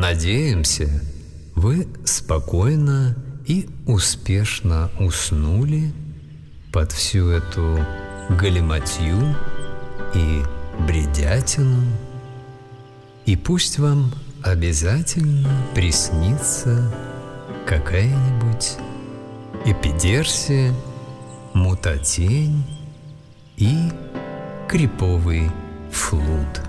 Надеемся, вы спокойно и успешно уснули под всю эту галиматью и бредятину. И пусть вам обязательно приснится какая-нибудь эпидерсия, мутатень и криповый флут.